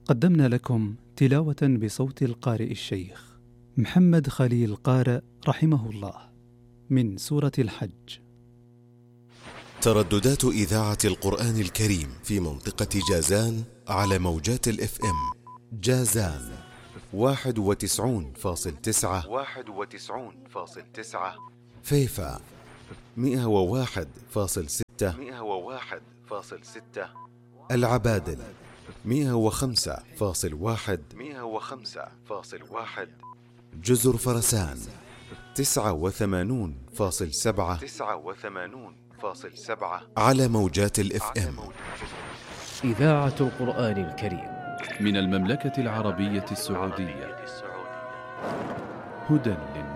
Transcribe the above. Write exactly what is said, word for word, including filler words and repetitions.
قدمنا لكم تلاوة بصوت القارئ الشيخ محمد خليل قارئ رحمه الله من سورة الحج. ترددات إذاعة القرآن الكريم في منطقة جازان على موجات الاف ام. جازان واحد وتسعون فاصل تسعة واحد وتسعون فاصل تسعة. فيفا مئة وواحد فاصل ستة مئة وواحد فاصل ستة. العبادل مئة وخمسة فاصل واحد مئة وخمسة فاصل واحد. جزر فرسان تسعة وثمانون فاصل سبعة تسعة وثمانون فاصل سبعة على موجات الاف ام. إذاعة القرآن الكريم من المملكة العربية السعودية. هدى للناس.